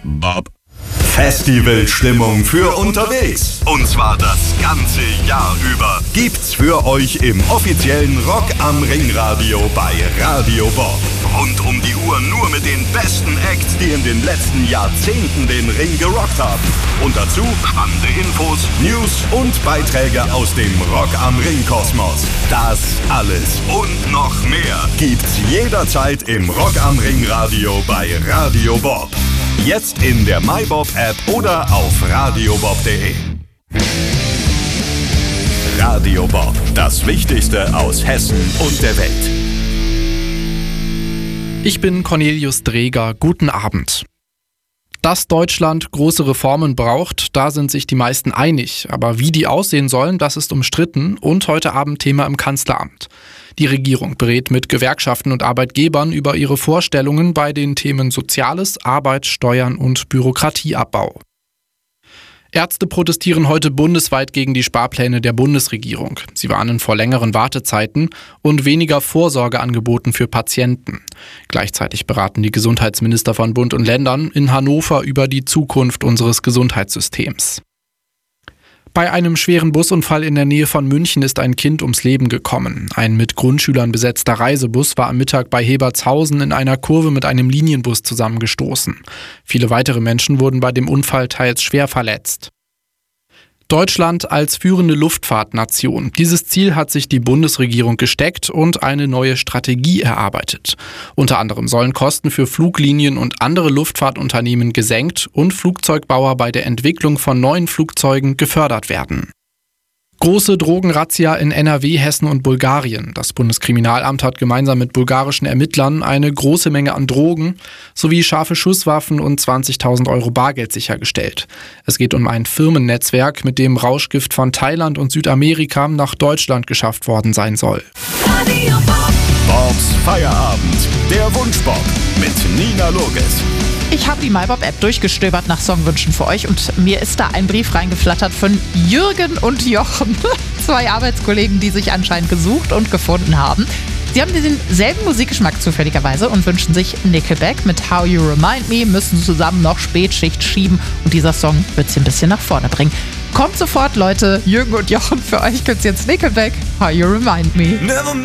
Bob. Festivalstimmung für unterwegs. Und zwar das ganze Jahr über. Gibt's für euch im offiziellen Rock am Ring Radio bei Radio Bob. Rund um die Uhr nur mit den besten Acts, die in den letzten Jahrzehnten den Ring gerockt haben. Und dazu spannende Infos, News und Beiträge aus dem Rock am Ring Kosmos. Das alles und noch mehr gibt's jederzeit im Rock am Ring Radio bei Radio Bob. Jetzt in der MyBob-App oder auf radiobob.de. Radio Bob, das Wichtigste aus Hessen und der Welt. Ich bin Cornelius Dreger. Guten Abend. Dass Deutschland große Reformen braucht, da sind sich die meisten einig. Aber wie die aussehen sollen, das ist umstritten und heute Abend Thema im Kanzleramt. Die Regierung berät mit Gewerkschaften und Arbeitgebern über ihre Vorstellungen bei den Themen Soziales, Arbeit, Steuern und Bürokratieabbau. Ärzte protestieren heute bundesweit gegen die Sparpläne der Bundesregierung. Sie warnen vor längeren Wartezeiten und weniger Vorsorgeangeboten für Patienten. Gleichzeitig beraten die Gesundheitsminister von Bund und Ländern in Hannover über die Zukunft unseres Gesundheitssystems. Bei einem schweren Busunfall in der Nähe von München ist ein Kind ums Leben gekommen. Ein mit Grundschülern besetzter Reisebus war am Mittag bei Hebertshausen in einer Kurve mit einem Linienbus zusammengestoßen. Viele weitere Menschen wurden bei dem Unfall teils schwer verletzt. Deutschland als führende Luftfahrtnation. Dieses Ziel hat sich die Bundesregierung gesteckt und eine neue Strategie erarbeitet. Unter anderem sollen Kosten für Fluglinien und andere Luftfahrtunternehmen gesenkt und Flugzeugbauer bei der Entwicklung von neuen Flugzeugen gefördert werden. Große Drogenrazzia in NRW, Hessen und Bulgarien. Das Bundeskriminalamt hat gemeinsam mit bulgarischen Ermittlern eine große Menge an Drogen sowie scharfe Schusswaffen und 20.000 Euro Bargeld sichergestellt. Es geht um ein Firmennetzwerk, mit dem Rauschgift von Thailand und Südamerika nach Deutschland geschafft worden sein soll. Bobs Feierabend, der Wunschbob mit Nina Loges. Ich habe die MyBob-App durchgestöbert nach Songwünschen für euch und mir ist da ein Brief reingeflattert von Jürgen und Jochen. 2 Arbeitskollegen, die sich anscheinend gesucht und gefunden haben. Sie haben denselben Musikgeschmack zufälligerweise und wünschen sich Nickelback mit How You Remind Me, müssen zusammen noch Spätschicht schieben und dieser Song wird sie ein bisschen nach vorne bringen. Kommt sofort, Leute, Jürgen und Jochen, für euch gibt's jetzt Nickelback, How You Remind Me.